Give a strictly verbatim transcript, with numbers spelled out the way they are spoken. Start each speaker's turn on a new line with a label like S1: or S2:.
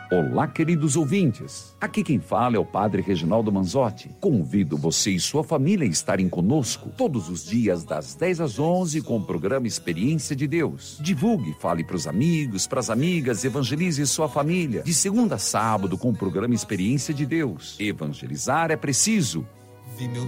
S1: Olá, queridos ouvintes. Aqui quem fala é o Padre Reginaldo Manzotti. Convido você e sua família a estarem conosco todos os dias das dez às onze com o programa Experiência de Deus. Divulgue, fale para os amigos, para as amigas, evangelize sua família. De segunda a sábado com o programa Experiência de Deus. Evangelizar é preciso. Vi meu